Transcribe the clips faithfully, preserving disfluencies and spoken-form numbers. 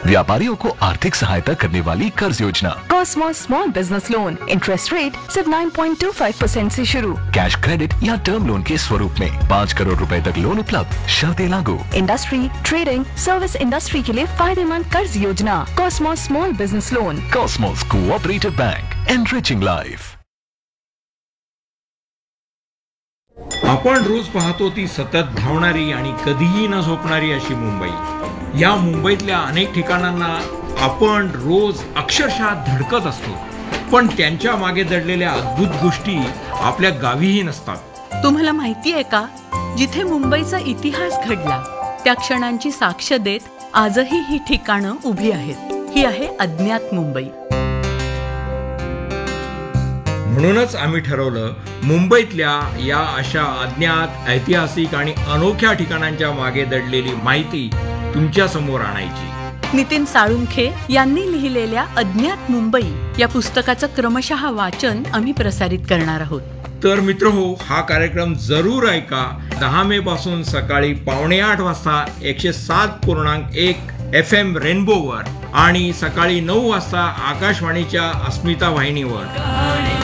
व्यापारियों को आर्थिक सहायता करने वाली कर्ज योजना। Cosmos small business loan, interest rate सिर्फ नौ पॉइंट दो पाँच परसेंट से शुरू। कैश क्रेडिट या टर्म लोन के स्वरूप में पाँच करोड़ रुपए तक लोन उपलब्ध, शर्तें लागू। इंडस्ट्री, ट्रेडिंग, सर्विस इंडस्ट्री के लिए फायदेमंद कर्ज योजना। Cosmos small business loan. Cosmos cooperative bank, enriching life. आपण रोज पाहतो ती सतत धावणारी आणि कधीही न झोपणारी अशी मुंबई। या मुंबईतल्या अनेक ठिकाणांना आपण रोज अक्षरशः धडकत असतो, पण त्यांच्या मागे दडलेल्या अद्भुत गोष्टी आपल्या गावीही नसतात। तुम्हाला माहिती आहे का, जिथे मुंबईचा इतिहास घडला त्या क्षणांची साक्ष देत आजही ही ठिकाणं उभी आहेत। ही आहे अज्ञात मुंबई। म्हणूनच आम्ही ठरवलं, मुंबईतल्या या अशा अज्ञात, ऐतिहासिक आणि अनोख्या ठिकाणांच्या मागे दडलेली माहिती तुमच्या समोर आणायची। नितीन साळुंखे यांनी लिहिलेल्या अज्ञात मुंबई या पुस्तकाचं क्रमशः वाचन आम्ही प्रसारित करणार आहोत। तर मित्रहो, हा कार्यक्रम जरूर ऐका। दहा मे पासून सकाळी पावणे आठ वाजता एकशे सात पूर्णांक एक एफ एम रेनबोवर आणि सकाळी नऊ वाजता आकाशवाणीच्या अस्मिता वाहिनीवर।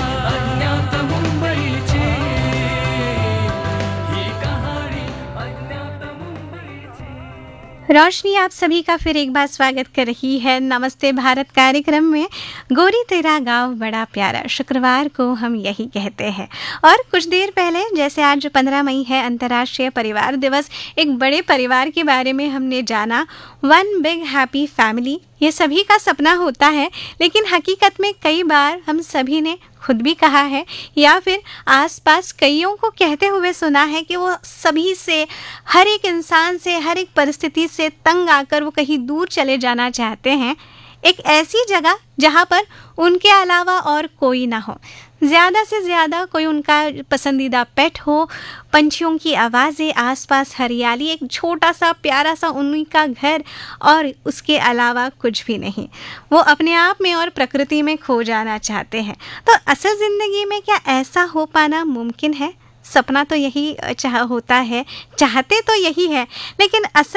रोशनी आप सभी का फिर एक बार स्वागत कर रही है नमस्ते भारत कार्यक्रम में। गोरी तेरा गांव बड़ा प्यारा, शुक्रवार को हम यही कहते हैं। और कुछ देर पहले, जैसे आज पंद्रह मई है अंतर्राष्ट्रीय परिवार दिवस, एक बड़े परिवार के बारे में हमने जाना। वन बिग हैप्पी फैमिली ये सभी का सपना होता है, लेकिन हकीकत में कई बार हम सभी ने खुद भी कहा है या फिर आसपास कईयों को कहते हुए सुना है कि वो सभी से, हर एक इंसान से, हर एक परिस्थिति से तंग आकर वो कहीं दूर चले जाना चाहते हैं, एक ऐसी जगह जहाँ पर उनके अलावा और कोई ना हो। ज़्यादा से ज़्यादा कोई उनका पसंदीदा पेट हो, पंछियों की आवाज़ें, आसपास हरियाली, एक छोटा सा प्यारा सा उन्हीं का घर, और उसके अलावा कुछ भी नहीं। वो अपने आप में और प्रकृति में खो जाना चाहते हैं। तो असल ज़िंदगी में क्या ऐसा हो पाना मुमकिन है? सपना तो यही चाह होता है, चाहते तो यही है, लेकिन असल